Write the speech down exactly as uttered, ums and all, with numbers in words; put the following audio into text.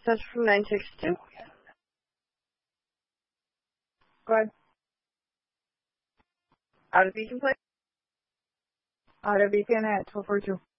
That's from nine six two. Go ahead. Out of Beacon, please. Out of Beacon at twelve forty-two.